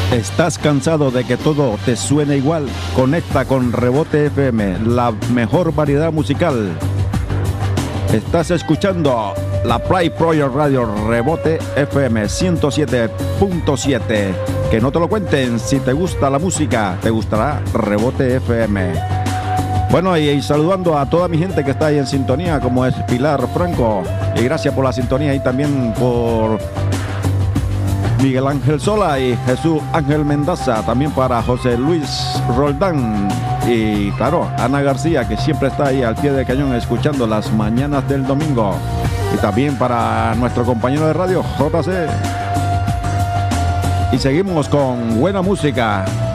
¿Estás cansado de que todo te suene igual? Conecta con Rebote FM, la mejor variedad musical. Estás escuchando la Play Project Radio Rebote FM 107.7. Que no te lo cuenten, si te gusta la música, te gustará Rebote FM. Bueno, y saludando a toda mi gente que está ahí en sintonía, como es Pilar Franco. Y gracias por la sintonía y también por Miguel Ángel Sola y Jesús Ángel Mendaza, también para José Luis Roldán y claro, Ana García, que siempre está ahí al pie del cañón escuchando las mañanas del domingo, y también para nuestro compañero de radio JC. Y seguimos con buena música.